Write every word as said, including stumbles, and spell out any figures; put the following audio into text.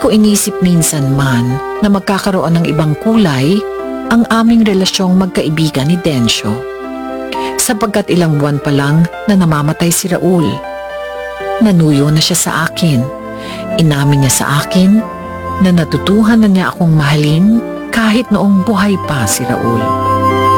ko inisip minsan man na magkakaroon ng ibang kulay ang aming relasyong magkaibigan ni Densyo. Sapagkat ilang buwan pa lang na namamatay si Raul. Nanuyo na siya sa akin. Inamin niya sa akin na natutuhan na niya akong mahalin kahit noong buhay pa si Raul.